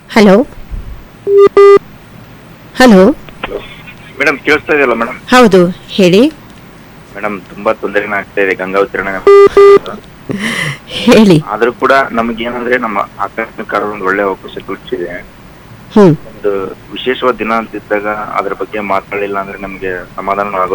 Hello hello. Madam ಕೇಳಿಸ್ತಾ ಇದೆಯಲ್ಲ madam? ಹೌದು ಹೇಳಿ. ಮೇಡಮ್ ತುಂಬಾ ತೊಂದರೆನ ಆಗ್ತಾ ಇದೆ ಗಂಗಾ ಉತ್ತರಣ. ಹೇಳಿ. ಆದ್ರೂ ಕೂಡ ನಮ್ಗೆ ಏನಂದ್ರೆ ನಮ್ಮ ಆಕಸ್ಮಿಕ ಒಂದು ಒಳ್ಳೆ ಅವಕಾಶ ದೊರಕಿದೆ. ಹ್ಮ್. ಒಂದು ವಿಶೇಷವಾದ ದಿನ ಅಂತ ಇದ್ದಾಗ ಅದ್ರ ಬಗ್ಗೆ ಮಾತಾಡಲಿಲ್ಲ ಅಂದ್ರೆ ನಮ್ಗೆ ಸಮಾಧಾನ ಆಗೋದಿಲ್ಲ.